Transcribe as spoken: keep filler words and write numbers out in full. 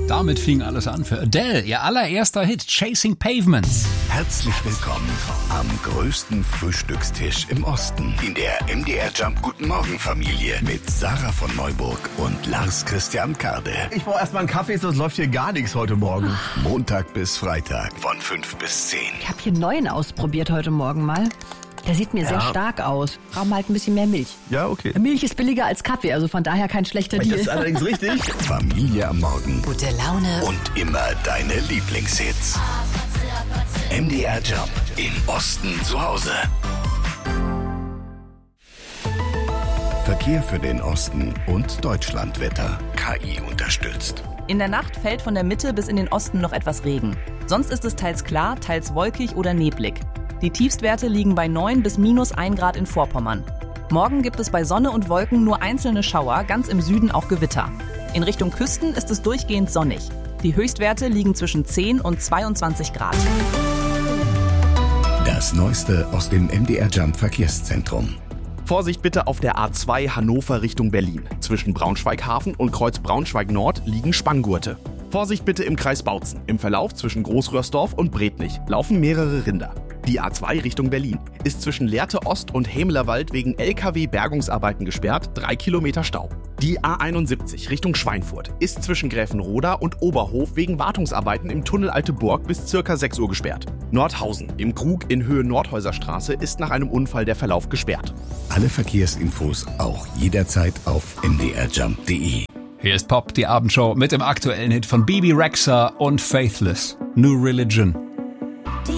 Damit fing alles an für Adele, ihr allererster Hit, Chasing Pavements. Herzlich willkommen am größten Frühstückstisch im Osten in der M D R Jump Guten Morgen Familie mit Sarah von Neuburg und Lars Christian Karde. Ich brauche erstmal einen Kaffee, sonst läuft hier gar nichts heute Morgen. Montag bis Freitag von fünf bis zehn. Ich habe hier einen neuen ausprobiert heute Morgen mal. Der sieht mir ja. sehr stark aus. Brauchen halt ein bisschen mehr Milch. Ja, okay. Milch ist billiger als Kaffee, also von daher kein schlechter Deal. Das ist allerdings richtig. Familie am Morgen. Gute Laune. Und immer deine Lieblingshits. M D R Jump im Osten zu Hause. Verkehr für den Osten und Deutschlandwetter. K I unterstützt. In der Nacht fällt von der Mitte bis in den Osten noch etwas Regen. Sonst ist es teils klar, teils wolkig oder neblig. Die Tiefstwerte liegen bei neun bis minus ein Grad in Vorpommern. Morgen gibt es bei Sonne und Wolken nur einzelne Schauer, ganz im Süden auch Gewitter. In Richtung Küsten ist es durchgehend sonnig. Die Höchstwerte liegen zwischen zehn und zweiundzwanzig Grad. Das Neueste aus dem M D R Jump Verkehrszentrum. Vorsicht bitte auf der A zwei Hannover Richtung Berlin. Zwischen Braunschweig Hafen und Kreuz Braunschweig Nord liegen Spanngurte. Vorsicht bitte im Kreis Bautzen. Im Verlauf zwischen Großröhrsdorf und Brednich laufen mehrere Rinder. Die A zwei Richtung Berlin ist zwischen Lehrte Ost und Hämelerwald wegen L K W-Bergungsarbeiten gesperrt, drei Kilometer Stau. Die A einundsiebzig Richtung Schweinfurt ist zwischen Gräfenroda und Oberhof wegen Wartungsarbeiten im Tunnel Alte Burg bis circa sechs Uhr gesperrt. Nordhausen im Krug in Höhe Nordhäuserstraße ist nach einem Unfall der Verlauf gesperrt. Alle Verkehrsinfos auch jederzeit auf m d r jump punkt d e. Hier ist Pop, die Abendshow mit dem aktuellen Hit von Bebe Rexha und Faithless, New Religion. Die